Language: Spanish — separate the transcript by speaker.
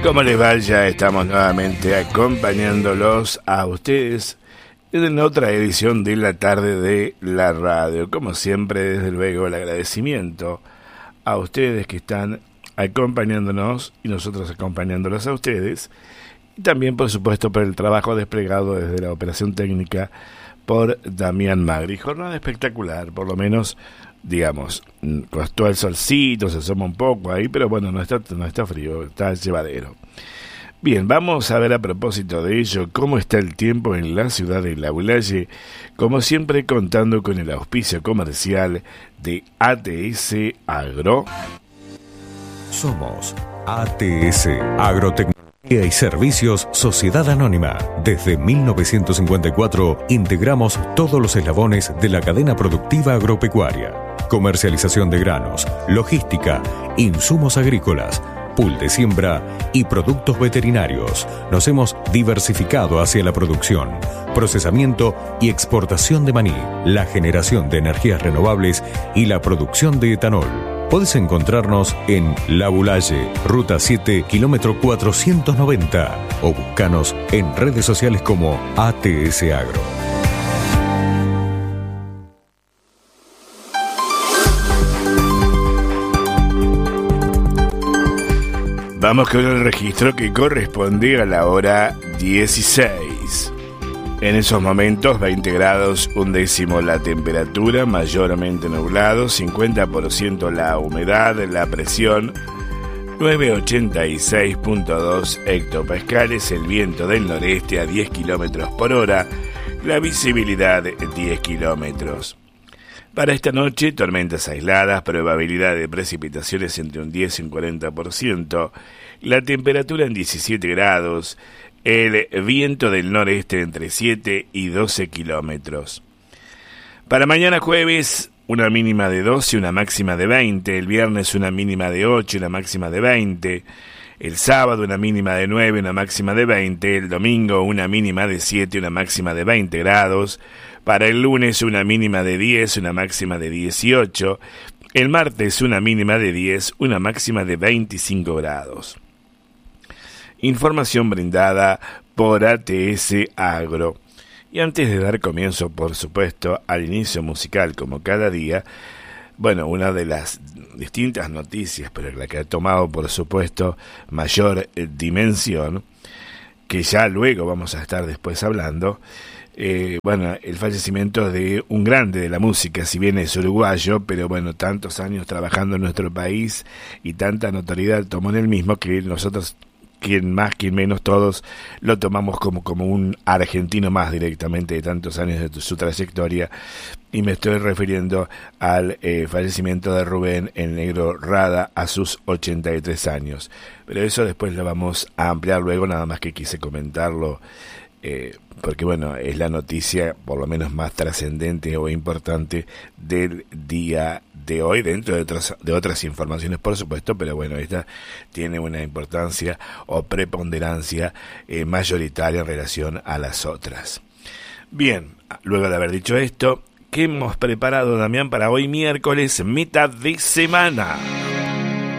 Speaker 1: ¿Cómo les va? Ya estamos nuevamente acompañándolos a ustedes en otra edición de la tarde de la radio. Como siempre, desde luego, el agradecimiento a ustedes que están acompañándonos y nosotros acompañándolos a ustedes. Y también, por supuesto, por el trabajo desplegado desde la operación técnica por Damián Magri. Jornada espectacular, por lo menos, digamos, costó el solcito, se asoma un poco ahí, pero bueno, no está frío, está llevadero. Bien, vamos a ver a propósito de ello cómo está el tiempo en la ciudad de Lavallalle, como siempre contando con el auspicio comercial de ATS Agro.
Speaker 2: Somos ATS Agrotecnología y Servicios Sociedad Anónima. Desde 1954 integramos todos los eslabones de la cadena productiva agropecuaria. Comercialización de granos, logística, insumos agrícolas, pool de siembra y productos veterinarios. Nos hemos diversificado hacia la producción, procesamiento y exportación de maní, la generación de energías renovables y la producción de etanol. Podés encontrarnos en Lavallalle, Ruta 7, kilómetro 490 o buscanos en redes sociales como ATS Agro.
Speaker 1: Vamos con el registro que corresponde a la hora 16. En esos momentos, 20 grados, 1/10 la temperatura, mayormente nublado, 50% la humedad, la presión, 986.2 hectopascales, el viento del noreste a 10 kilómetros por hora, la visibilidad 10 kilómetros. Para esta noche, tormentas aisladas, probabilidad de precipitaciones entre un 10 y un 40%, la temperatura en 17 grados, el viento del noreste entre 7 y 12 kilómetros. Para mañana jueves, una mínima de 12 y una máxima de 20, el viernes una mínima de 8 y una máxima de 20, el sábado una mínima de 9 y una máxima de 20, el domingo una mínima de 7 y una máxima de 20 grados, para el lunes una mínima de 10, una máxima de 18. El martes una mínima de 10, una máxima de 25 grados. Información brindada por ATS Agro. Y antes de dar comienzo, por supuesto, al inicio musical, como cada día, bueno, una de las distintas noticias, pero la que ha tomado, por supuesto, mayor dimensión, que ya luego vamos a estar después hablando, bueno, el fallecimiento de un grande de la música, si bien es uruguayo, pero bueno, tantos años trabajando en nuestro país y tanta notoriedad tomó en el mismo que nosotros, quien más, quien menos, todos lo tomamos como un argentino más directamente de tantos años de su trayectoria, y me estoy refiriendo al fallecimiento de Rubén el Negro Rada a sus 83 años. Pero eso después lo vamos a ampliar luego, nada más que quise comentarlo, porque bueno, es la noticia por lo menos más trascendente o importante del día de hoy, dentro de otras informaciones por supuesto, pero bueno, esta tiene una importancia o preponderancia mayoritaria en relación a las otras. Bien, luego de haber dicho esto, ¿qué hemos preparado, Damián, para hoy miércoles, mitad de semana?